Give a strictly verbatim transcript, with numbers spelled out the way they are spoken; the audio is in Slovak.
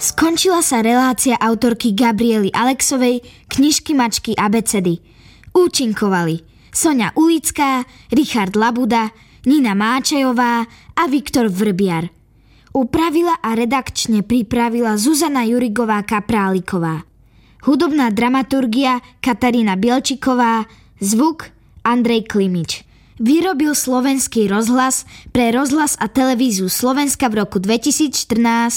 Skončila sa relácia autorky Gabriely Alexovej Knižky mačky abecedy. Účinkovali Soňa Ulická, Richard Labuda, Nina Máčejová a Viktor Vrbiar. Upravila a redakčne pripravila Zuzana Jurigová-Kapráliková. Hudobná dramaturgia Katarína Bielčiková, zvuk Andrej Klimič. Vyrobil Slovenský rozhlas pre rozhlas a televíziu Slovenska v roku dvetisícštrnásť